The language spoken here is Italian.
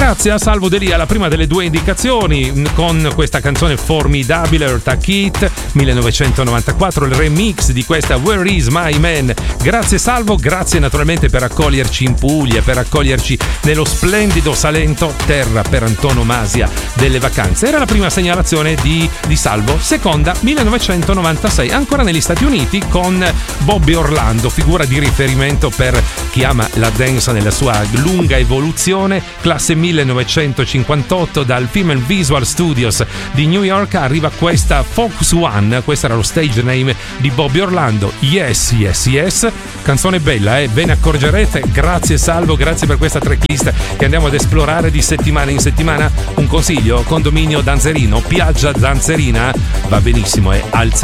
Grazie a Salvo Delia, la prima delle due indicazioni, con questa canzone formidabile, Eartha Kitt, 1994, il remix di questa Where Is My Man. Grazie Salvo, grazie naturalmente per accoglierci in Puglia, per accoglierci nello splendido Salento, terra per antonomasia delle vacanze. Era la prima segnalazione di Salvo. Seconda, 1996, ancora negli Stati Uniti, con Bobby Orlando, figura di riferimento per chi ama la dance nella sua lunga evoluzione. Classe 1958, dal Film and Visual Studios di New York arriva questa Focus One, questo era lo stage name di Bobby Orlando. Yes, yes, yes, canzone bella, ve ne accorgerete. Grazie Salvo, grazie per questa tracklist che andiamo ad esplorare di settimana in settimana. Un consiglio: condominio Danzerino, piaggia Danzerina, va benissimo, alza